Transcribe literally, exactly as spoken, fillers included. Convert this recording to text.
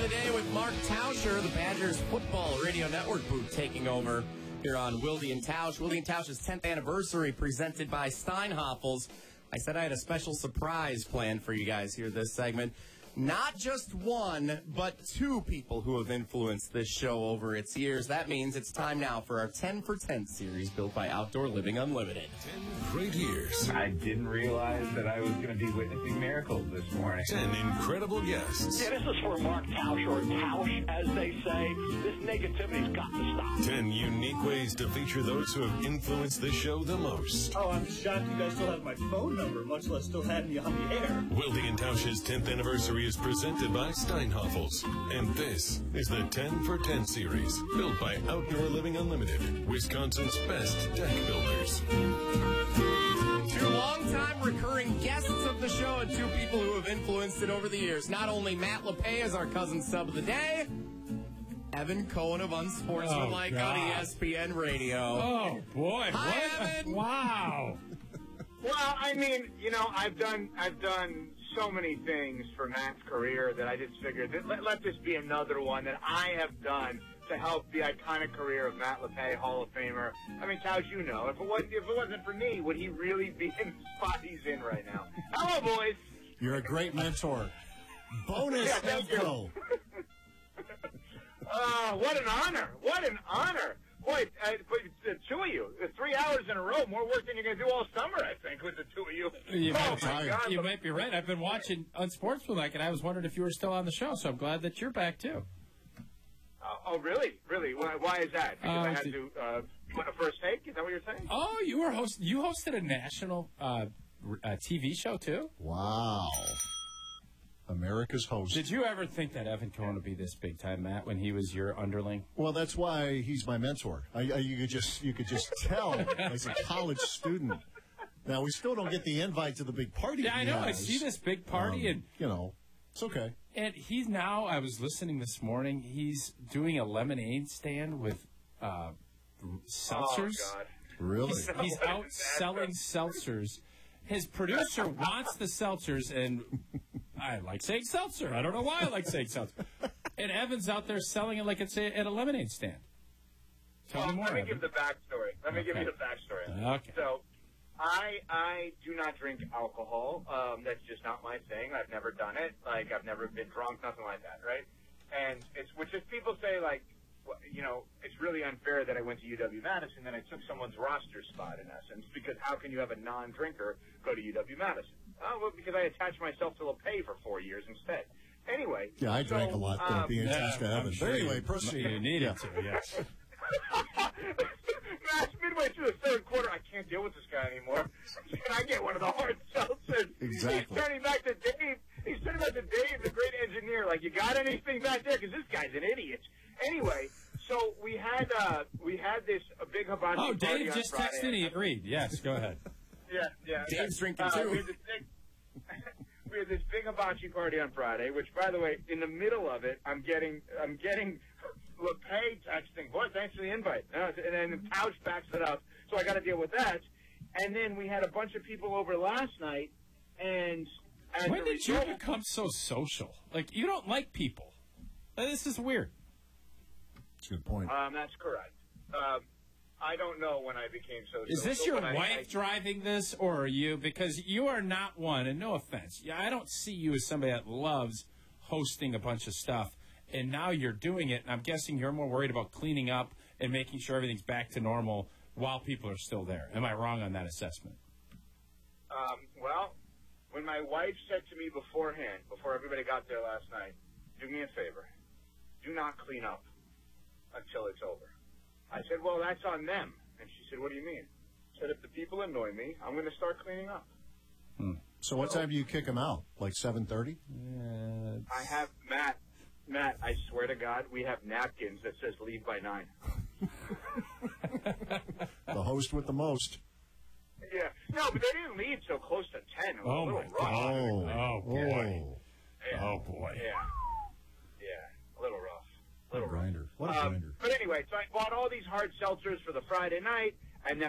of the day with Mark Tauscher, the Badgers Football Radio Network booth, taking over here on Wilde and Tausch. Wilde and Tausch's tenth anniversary presented by Steinhoffels. I said I had a special surprise planned for you guys here this segment. Not just one, but two people who have influenced this show over its years. That means it's time now for our ten for ten series built by Outdoor Living Unlimited. ten great years. I didn't realize that I was going to be witnessing miracles this morning. ten incredible guests. Yeah, this is for Mark Tausch, or Tausch, as they say. This negativity's got to stop. ten unique ways to feature those who have influenced this show the most. Oh, I'm shocked you guys still have my phone number, much less still had me on the air. Wilde and Tausch's tenth anniversary is presented by Steinhoffels. And this is the ten for ten series, built by Outdoor Living Unlimited, Wisconsin's best deck builders. Two long-time recurring guests of the show and two people who have influenced it over the years. Not only Matt LePay as our cousin sub of the day, Evan Cohen of Unsportsmanlike oh, on E S P N Radio. Oh, boy. Hi, what? Evan. Wow. Well, I mean, you know, I've done I've done so many things for Matt's career that I just figured that let, let this be another one that I have done to help the iconic career of Matt LePay, Hall of Famer. I mean, Tausch, you know, if it wasn't if it wasn't for me, would he really be in the spot he's in right now? Hello, boys. You're a great mentor. Bonus yeah, thank info. uh, what an honor! What an honor! Boy, uh, the two of you, the three hours in a row, more work than you're going to do all summer, I think, with the two of you. You, oh, might, my God. you might be right. I've been watching Unsportsmanlike, and I was wondering if you were still on the show, so I'm glad that you're back, too. Uh, oh, really? Really? Why, why is that? Because Uh, I had did- to uh, put a first take? Is that what you're saying? Oh, you were host. You hosted a national uh, r- uh, T V show, too? Wow. America's host. Did you ever think that Evan Cohen would be this big time, Matt, when he was your underling? Well, that's why he's my mentor. I, I, you could just you could just tell as a college student. Now we still don't get the invite to the big party. Yeah, I he know. I has. see this big party, Um, and you know, it's okay. and he's now. I was listening this morning. He's doing a lemonade stand with uh, seltzers. Oh, God. Really? He's, he's out selling seltzers. His producer wants the seltzers, and I like saying seltzer. I don't know why I like saying seltzer. And Evan's out there selling it like it's a, at a lemonade stand. Tell well, me more, let me Evan. give the backstory. Let me Okay. give you the backstory. Okay. So, I I do not drink alcohol. Um, that's just not my thing. I've never done it. Like, I've never been drunk, nothing like that, right? And it's, which is people say, like, well, you know, it's really unfair that I went to U W Madison and I took someone's roster spot, in essence, because how can you have a non-drinker go to U W Madison? Oh, well, because I attached myself to LePay for four years instead. Anyway. Yeah, I drank so, a lot um, um, being attached to I'm Evan. sure But anyway, you- proceed. You needed to, yes. Matt, midway through the third quarter, I can't deal with this guy anymore. Can I get one of the hard seltzers? Exactly. He's turning back to Dave. He's turning back to Dave, the great engineer. Like, you got anything back there? Because this guy's an idiot. Anyway, so we had uh, we had this a big hibachi Oh, party Dave on just Friday. texted. He agreed. Yes, go ahead. Yeah, yeah. Dave's drinking, uh, too. We had, this big, we had this big hibachi party on Friday, which, by the way, in the middle of it, I'm getting I'm getting LePay texting, boy, thanks for the invite. Uh, and then Tausch backs it up, so I got to deal with that. And then we had a bunch of people over last night, and as When a did you result, become so social? Like, you don't like people. Uh, This is weird. That's a good point. Um, that's correct. Um, I don't know when I became so. Is this social, your but I- wife I- driving this, or are you? Because you are not one, and no offense, yeah, I don't see you as somebody that loves hosting a bunch of stuff, and now you're doing it, and I'm guessing you're more worried about cleaning up and making sure everything's back to normal while people are still there. Am I wrong on that assessment? Um, well, when my wife said to me beforehand, before everybody got there last night, do me a favor, do not clean up until it's over. I said, well, that's on them. And she said, what do you mean? I said, if the people annoy me, I'm going to start cleaning up. Hmm. So what time do you kick him out? Like seven thirty? Uh, I have, Matt, Matt, I swear to God, we have napkins that says leave by nine. The host with the most. Yeah. No, but they didn't leave so close to ten. It was Oh, a little my rough. Oh, Oh, boy. Oh, Yeah. Oh, boy. Yeah. Yeah. A little rough. A what a little rough. grinder. What a Um, grinder. but anyway, so I bought all these hard seltzers for the Friday night,